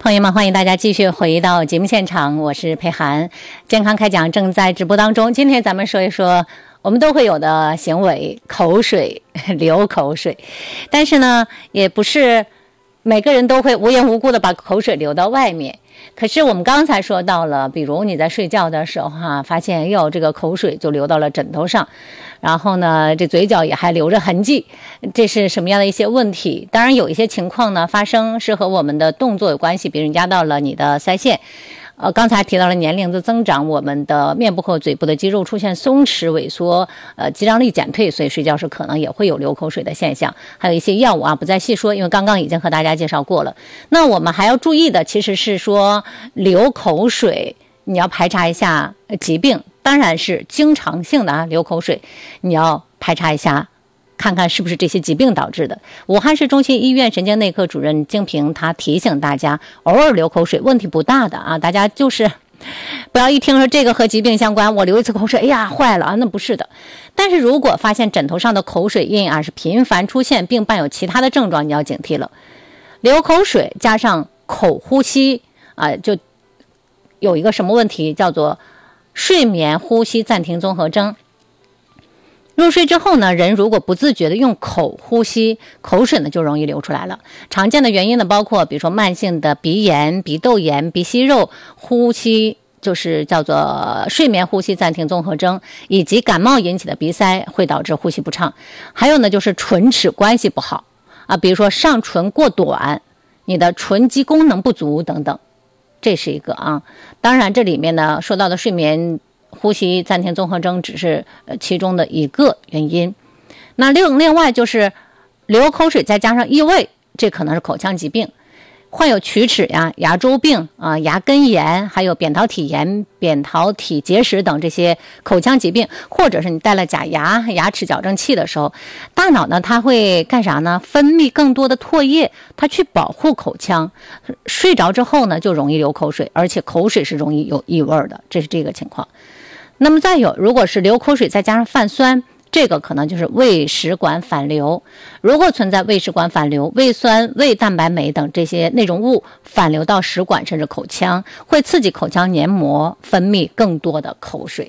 朋友们，欢迎大家继续回到节目现场，我是佩涵。健康开讲正在直播当中。今天咱们说一说我们都会有的行为，口水，流口水。但是呢，也不是每个人都会无缘无故的把口水流到外面。可是我们刚才说到了，比如你在睡觉的时候发现这个口水就流到了枕头上，然后呢这嘴角也还留着痕迹，这是什么样的一些问题？当然有一些情况呢发生是和我们的动作有关系，比如压到了你的腮腺。刚才提到了年龄的增长，我们的面部和嘴部的肌肉出现松弛萎缩，肌张力减退，所以睡觉时可能也会有流口水的现象。还有一些药物不再细说，因为刚刚已经和大家介绍过了。那我们还要注意的其实是说，流口水你要排查一下疾病，当然是经常性的流口水，你要排查一下，看看是不是这些疾病导致的。武汉市中心医院神经内科主任金平他提醒大家，偶尔流口水问题不大的大家就是不要一听说这个和疾病相关，我流一次口水，哎呀坏了那不是的。但是如果发现枕头上的口水印是频繁出现，并伴有其他的症状，你要警惕了。流口水加上口呼吸就有一个什么问题，叫做睡眠呼吸暂停综合征。入睡之后呢，人如果不自觉的用口呼吸，口水呢就容易流出来了。常见的原因呢包括比如说慢性的鼻炎、鼻窦炎、鼻息肉、呼吸就是叫做睡眠呼吸暂停综合征，以及感冒引起的鼻塞会导致呼吸不畅。还有呢就是唇齿关系不好比如说上唇过短，你的唇肌功能不足等等，这是一个当然这里面呢说到的睡眠呼吸暂停综合征只是其中的一个原因。那另外就是流口水再加上异味，这可能是口腔疾病。患有龋齿牙周病牙根炎，还有扁桃体炎、扁桃体结石等这些口腔疾病，或者是你戴了假牙、牙齿矫正器的时候，大脑呢它会干啥呢？分泌更多的唾液，它去保护口腔。睡着之后呢就容易流口水，而且口水是容易有异味的，这是这个情况。那么再有，如果是流口水再加上泛酸，这个可能就是胃食管反流。如果存在胃食管反流，胃酸、胃蛋白酶等这些内容物反流到食管甚至口腔，会刺激口腔黏膜分泌更多的口水。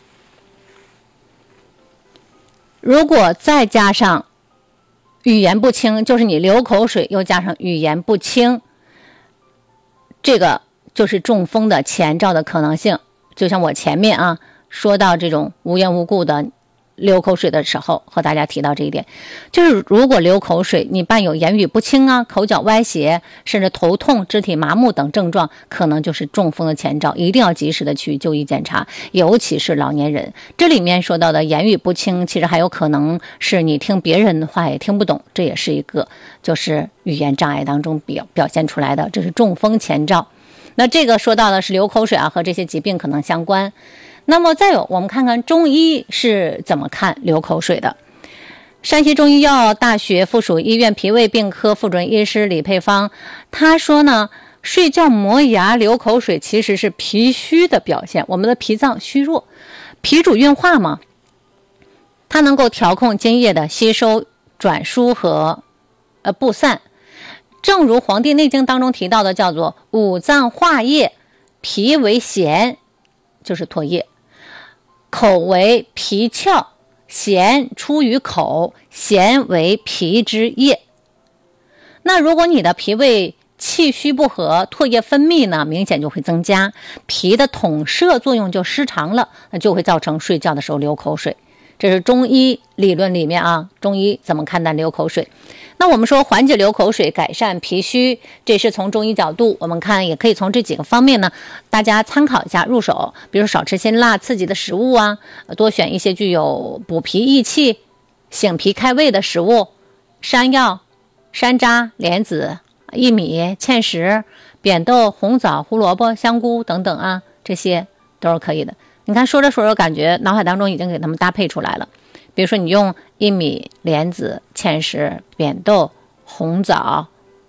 如果再加上语言不清，就是你流口水又加上语言不清，这个就是中风的前兆的可能性。就像我前面说到这种无缘无故的流口水的时候和大家提到这一点，就是如果流口水你伴有言语不清口角歪斜，甚至头痛、肢体麻木等症状，可能就是中风的前兆，一定要及时的去就医检查，尤其是老年人。这里面说到的言语不清，其实还有可能是你听别人的话也听不懂，这也是一个就是语言障碍当中表现出来的，这是中风前兆。那这个说到的是流口水和这些疾病可能相关。那么再有，我们看看中医是怎么看流口水的。山西中医药大学附属医院脾胃病科副主任医师李佩芳他说呢，睡觉磨牙流口水其实是脾虚的表现。我们的脾脏虚弱，脾主运化嘛，它能够调控津液的吸收、转输和布散。正如《黄帝内经》当中提到的，叫做五脏化液，脾为涎，就是唾液，口为脾窍，涎出于口，涎为脾之液。那如果你的脾胃气虚不和，唾液分泌呢明显就会增加，脾的统摄作用就失常了，那就会造成睡觉的时候流口水。这是中医理论里面中医怎么看待流口水。那我们说缓解流口水，改善脾虚，这是从中医角度，我们看也可以从这几个方面呢，大家参考一下入手。比如少吃辛辣刺激的食物多选一些具有补脾益气、醒脾开胃的食物，山药、山楂、莲子、薏米、芡实、扁豆、红枣、胡萝卜、香菇等等这些都是可以的。你看说着说着感觉脑海当中已经给他们搭配出来了。比如说你用薏米、莲子、芡实、扁豆、红枣，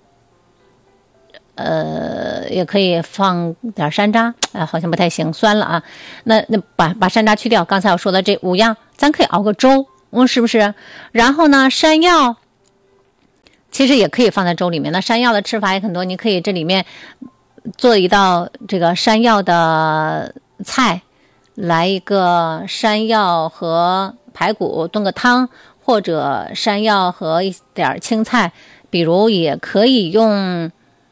也可以放点山楂，好像不太行，酸了那把山楂去掉，刚才我说的这5样，咱可以熬个粥，是不是？然后呢，山药其实也可以放在粥里面。那山药的吃法也很多，你可以这里面做一道这个山药的菜，来一个山药和排骨炖个汤，或者山药和一点青菜，比如也可以用，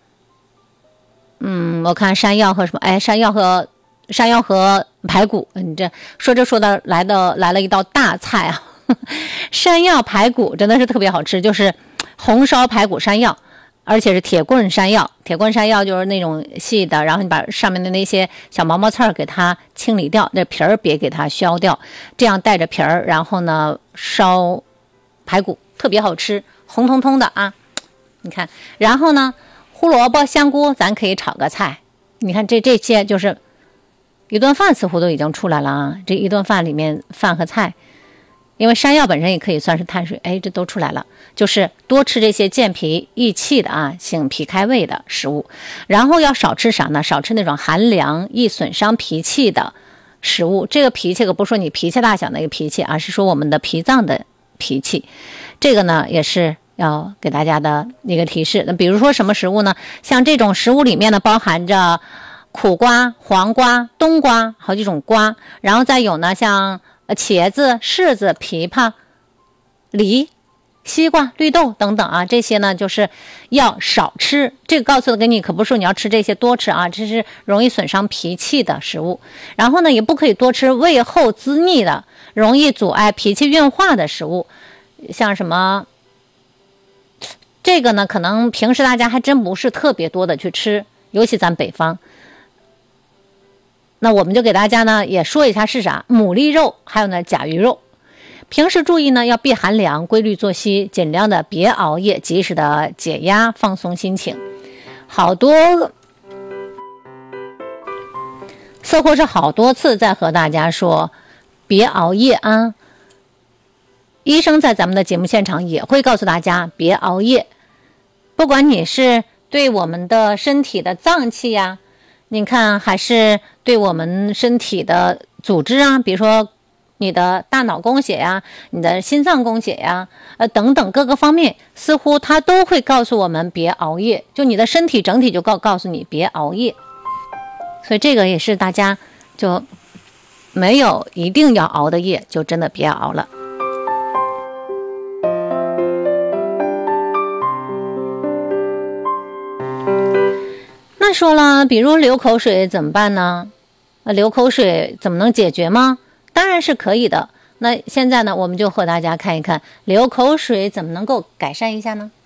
我看山药和什么，山药和排骨，你这说着说着来了一道大菜啊，山药排骨真的是特别好吃，就是红烧排骨山药。而且是铁棍山药，铁棍山药就是那种细的，然后你把上面的那些小毛刺儿给它清理掉，那皮儿别给它削掉，这样带着皮儿，然后呢烧排骨特别好吃，红彤彤的啊，你看，然后呢胡萝卜香菇咱可以炒个菜，你看这些就是一顿饭似乎都已经出来了啊，这一顿饭里面饭和菜。因为山药本身也可以算是碳水，这都出来了，就是多吃这些健脾益气的啊，醒脾开胃的食物。然后要少吃啥呢？少吃那种寒凉易损伤脾气的食物。这个脾气可不是说你脾气大小那个脾气，而是说我们的脾脏的脾气。这个呢也是要给大家的一个提示。那比如说什么食物呢？像这种食物里面呢包含着苦瓜、黄瓜、冬瓜，好几种瓜，然后再有呢像茄子、柿子、枇杷、梨、西瓜、绿豆等等啊，这些呢就是要少吃。这个告诉给你，可不是说你要吃这些多吃啊，这是容易损伤脾气的食物。然后呢，也不可以多吃味厚滋腻的、容易阻碍脾气运化的食物，像什么这个呢，可能平时大家还真不是特别多的去吃，尤其咱北方。那我们就给大家呢也说一下是啥，牡蛎肉，还有呢甲鱼肉。平时注意呢要避寒凉，规律作息，尽量的别熬夜，及时的解压放松心情。好多似乎是好多次在和大家说别熬夜啊，医生在咱们的节目现场也会告诉大家别熬夜，不管你是对我们的身体的脏器呀，你看还是对我们身体的组织啊，比如说你的大脑供血呀，你的心脏供血呀，等等各个方面，似乎它都会告诉我们别熬夜，就你的身体整体就告诉你别熬夜。所以这个也是大家就没有一定要熬的夜，就真的别熬了。那说了，比如流口水怎么办呢？流口水怎么能解决吗？当然是可以的。那现在呢，我们就和大家看一看流口水怎么能够改善一下呢？